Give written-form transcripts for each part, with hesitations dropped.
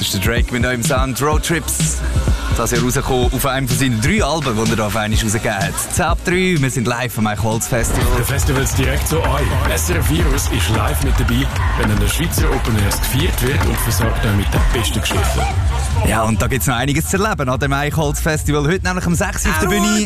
Das ist der Drake mit eurem Sound Road Trips. Das ist ja rausgekommen auf einem von seinen 3 Alben, die er da auf einmal rausgegeben hat. 10 ab 3, wir sind live am Eichholz Festival. Der Festival ist direkt zu euch. SRF Virus ist live mit dabei, wenn an der Schweizer Open Airs gefeiert wird und versorgt euch mit den besten Geschichten. Ja, und da gibt es noch einiges zu erleben an dem Eichholz Festival. Heute nämlich um 6 Uhr auf der Bühne.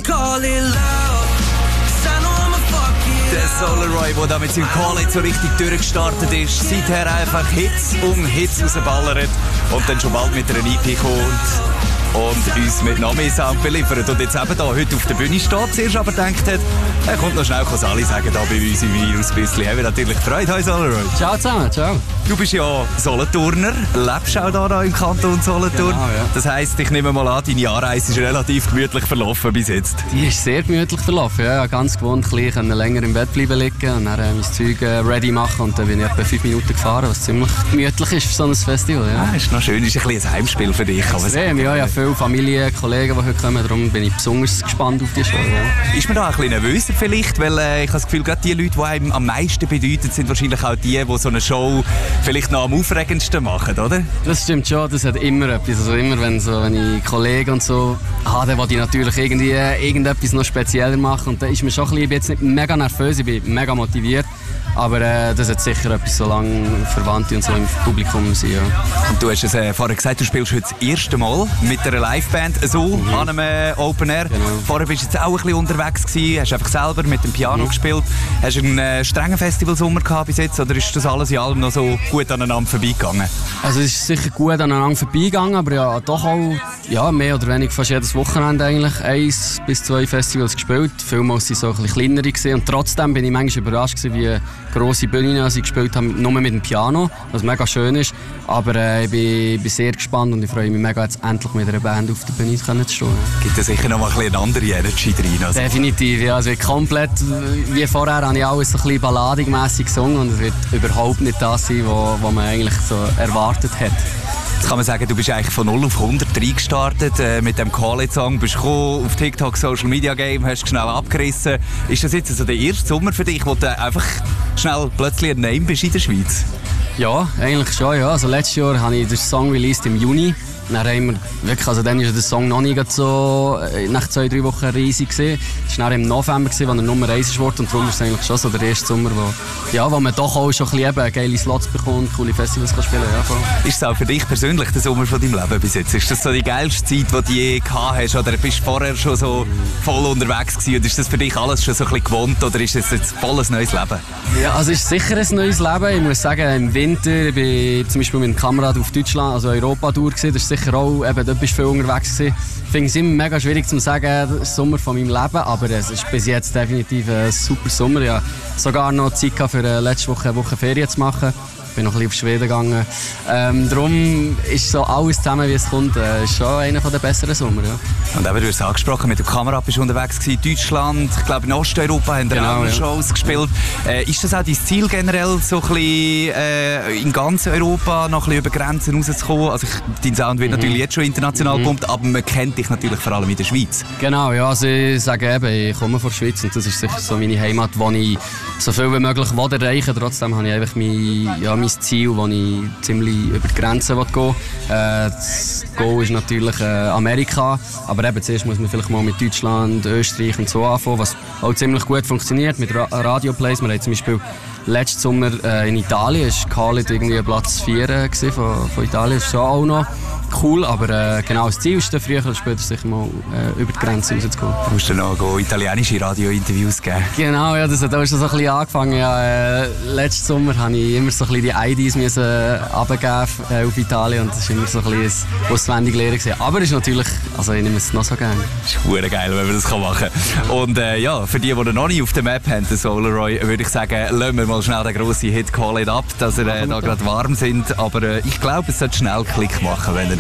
Der Solaroy, der da mit seinem Call so richtig durchgestartet ist, seither einfach Hits um Hits rausballert und dann schon bald mit einer EP kommt und uns mit noch mehr Sound beliefert. Und jetzt eben da heute auf der Bühne steht, zuerst aber gedacht hat, er kommt noch schnell, kann alle sagen, da bei uns im Virus ein bisschen. Haben wir natürlich gefreut. Hi Solaroy. Ciao zusammen, ciao. Du bist ja Solothurner, lebst auch da im Kanton Solothurn. Genau, ja. Das heisst, ich nehme mal an, deine Anreise ist relativ gemütlich verlaufen bis jetzt. Die ist sehr gemütlich verlaufen, ja. Ganz gewohnt, ich konnte länger im Bett bleiben liegen und dann mein Zeug ready machen und dann bin ich etwa 5 Minuten gefahren, was ziemlich gemütlich ist für so ein Festival. Ja. Ist noch schön, ist ein bisschen ein Heimspiel für dich. Ja, viele Familien, Kollegen, die heute kommen, darum bin ich besonders gespannt auf die Show. Ja. Ist man da ein bisschen nervöser vielleicht, weil ich habe das Gefühl, gerade die Leute, die einem am meisten bedeuten, sind wahrscheinlich auch die so eine Show vielleicht noch am aufregendsten machen, oder? Das stimmt schon, das hat immer etwas. Also immer, wenn ich Kollegen und so habe, dann will ich natürlich irgendetwas noch spezieller machen. Und da ist mir schon ein bisschen, ich bin jetzt nicht mega nervös, ich bin mega motiviert. Aber das hat sicher etwas, solange Verwandte und so im Publikum sind. Ja. Und du hast es vorher gesagt, du spielst heute das erste Mal mit einer Liveband an einem Open Air. Genau. Vorher bist du jetzt auch ein bisschen unterwegs gewesen, hast einfach selber mit dem Piano gespielt. Hast du einen strengen Festivalsommer gehabt bis jetzt oder ist das alles in allem noch so gut aneinander vorbeigegangen? Also es ist sicher gut aneinander vorbeigegangen, aber ja doch auch mehr oder weniger fast jedes Wochenende eigentlich 1 bis 2 Festivals gespielt. Vielmals waren sie so ein bisschen kleiner gewesen. Und trotzdem bin ich manchmal überrascht gewesen, wie grosse Bühnen sie gespielt haben, nur mit dem Piano, was mega schön ist. Aber ich bin sehr gespannt und ich freue mich mega, jetzt endlich mit einer Band auf der Bühne zu stehen. Gibt es sicher noch mal ein eine andere Energy drin? Also. Definitiv, ja. Also komplett wie vorher habe ich alles so ein bisschen balladigmässig gesungen und es wird überhaupt nicht das sein, was man eigentlich so erwartet hat. Jetzt kann man sagen, du bist eigentlich von 0 auf 100 reingestartet mit dem Call-It-Song. Bist gekommen auf TikTok, Social Media Game, hast schnell abgerissen. Ist das jetzt also der erste Sommer für dich, wo du einfach schnell plötzlich ein Name bist in der Schweiz? Ja, eigentlich schon. Ja. Also letztes Jahr habe ich den Song released im Juni. Dann haben wir wirklich, also dann war der Song noch nicht so nach 2-3 Wochen riesig gewesen. Es war dann im November, als er Nummer 1 wurde und darum ist es eigentlich schon so der erste Sommer, wo man doch auch schon ein bisschen geile Slots bekommt, coole Festivals kann spielen. Ja, ist es auch für dich persönlich der Sommer von deinem Leben bis jetzt? Ist das so die geilste Zeit, die du je gehabt hast oder bist du vorher schon so voll unterwegs gewesen und ist das für dich alles schon so ein bisschen gewohnt oder ist es jetzt voll ein neues Leben? Ja, also es ist sicher ein neues Leben. Ich muss sagen, im Winter, ich bin zum Beispiel mit einem Kamerad auf Deutschland, also Europa-Tour gewesen, das ist sicher auch, dort bist du viel unterwegs gewesen. Ich finde es immer mega schwierig zu sagen, der Sommer von meinem Leben, aber es ist bis jetzt definitiv ein super Sommer. Ich hatte sogar noch Zeit gehabt, für letzte Woche eine Woche Ferien zu machen. Ich bin noch ein bisschen auf Schweden gegangen. Darum ist so alles zusammen, wie es kommt, ist schon einer der besseren Sommer. Ja. Und eben, du hast es angesprochen, mit der Kamera bist du unterwegs gewesen, Deutschland, ich glaube in Osteuropa haben auch Shows gespielt. Ist das auch dein Ziel generell, so ein bisschen, in ganz Europa noch ein bisschen über Grenzen rauszukommen? Also dein Sound wird natürlich jetzt schon international gepumpt, aber man kennt dich natürlich vor allem in der Schweiz. Genau, ja, also ich sage eben, ich komme von der Schweiz und das ist sicher so meine Heimat, wo ich so viel wie möglich erreichen will. Trotzdem habe ich einfach mein Ziel, wo ich ziemlich über die Grenzen gehen will. Das Goal ist natürlich Amerika, aber eben zuerst muss man vielleicht mal mit Deutschland, Österreich und so anfangen, was auch ziemlich gut funktioniert mit Radioplays. Wir haben zum Beispiel letzten Sommer in Italien, ist Call It irgendwie Platz 4 von Italien, das ist auch noch cool, aber genau, das Ziel ist dann früher oder später sicher mal über die Grenze rauszugehen. Du musst dann noch italienische Radiointerviews geben. Genau, ja, das hat auch schon so ein bisschen angefangen. Ja, letzten Sommer habe ich immer so ein bisschen die IDs abgeben auf Italien und das war immer so ein bisschen ein auswendig lernen. Aber es ist natürlich, also ich nehme es noch so gerne. Das ist verdammt geil, wenn man das machen kann. Und ja, für die noch nicht auf der Map haben, den Solaroy, würde ich sagen, lassen wir mal schnell den grossen Hit Call It ab, dass wir da gerade warm sind. Aber ich glaube, es sollte schnell Klick machen, wenn er